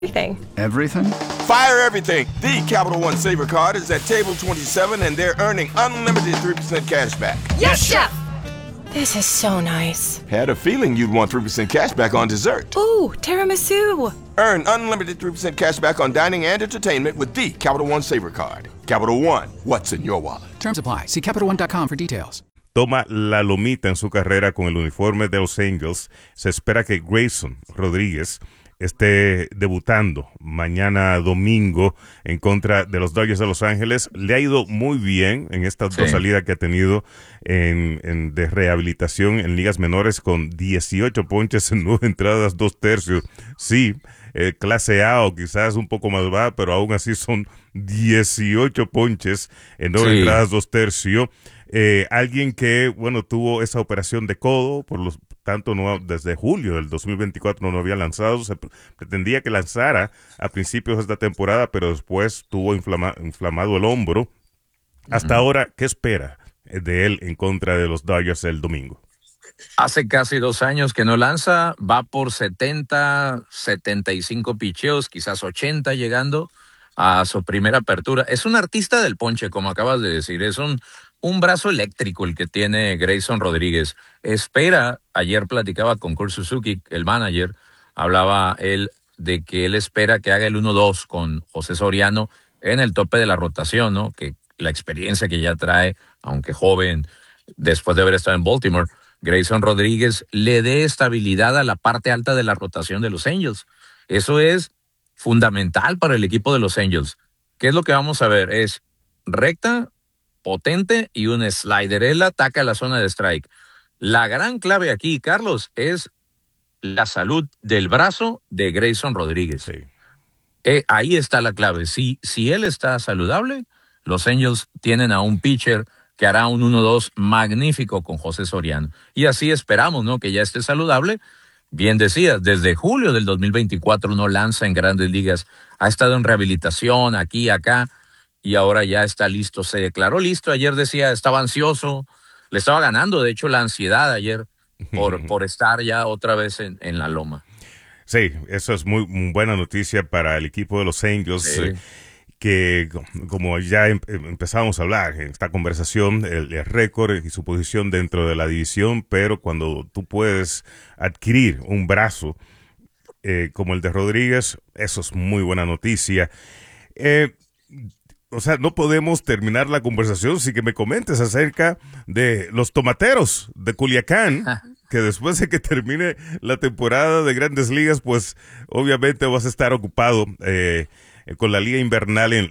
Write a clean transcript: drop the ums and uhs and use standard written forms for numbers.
Everything. Everything? Fire everything. The Capital One Saver card is at table 27 and they're earning unlimited 3% cash back. Yes, Chef! This is so nice. Had a feeling you'd want 3% cash back on dessert. Ooh, tiramisu. Earn unlimited 3% cash back on dining and entertainment with the Capital One Saver card. Capital One, what's in your wallet? Terms apply. See CapitalOne.com for details. Toma la lomita en su carrera con el uniforme de los Angels. Se espera que Grayson Rodríguez esté debutando mañana domingo en contra de los Dodgers de Los Ángeles. Le ha ido muy bien en estas dos salidas que ha tenido de rehabilitación en ligas menores, con 18 ponches en 9 entradas, 2 tercios. Sí, clase A o quizás un poco más baja, pero aún así son 18 ponches en 9 entradas, 2 tercios. Alguien que, bueno, tuvo esa operación de codo, por lo tanto desde julio del 2024 no había lanzado. Se pretendía que lanzara a principios de esta temporada, pero después tuvo inflamado el hombro. Hasta ahora, ¿qué espera de él en contra de los Dodgers el domingo? Hace casi 2 años que no lanza, va por 70, 75 picheos, quizás 80 llegando a su primera apertura. Es un artista del ponche, como acabas de decir, es un brazo eléctrico el que tiene Grayson Rodríguez. Ayer platicaba con Kurt Suzuki, el manager, hablaba él de que él espera que haga el 1-2 con José Soriano en el tope de la rotación, ¿no? Que la experiencia que ya trae, aunque joven, después de haber estado en Baltimore, Grayson Rodríguez le dé estabilidad a la parte alta de la rotación de los Angels. Eso es fundamental para el equipo de los Angels. ¿Qué es lo que vamos a ver? Es recta, potente y un slider. Él ataca la zona de strike. La gran clave aquí, Carlos, es la salud del brazo de Grayson Rodríguez. Sí. Ahí está la clave. Si él está saludable, los Angels tienen a un pitcher que hará un 1-2 magnífico con José Soriano. Y así esperamos, ¿no? Que ya esté saludable. Bien decías, desde julio del 2024 no lanza en Grandes Ligas. Ha estado en rehabilitación aquí, acá, y ahora ya está listo. Se declaró listo. Ayer decía, estaba ansioso. Le estaba ganando, de hecho, la ansiedad ayer por estar ya otra vez en la loma. Sí, eso es muy buena noticia para el equipo de los Angels. Sí. Que como ya empezamos a hablar en esta conversación, el récord y su posición dentro de la división, pero cuando tú puedes adquirir un brazo como el de Rodríguez, eso es muy buena noticia. O sea, no podemos terminar la conversación sin que me comentes acerca de los tomateros de Culiacán, que después de que termine la temporada de Grandes Ligas, pues obviamente vas a estar ocupado con la liga invernal en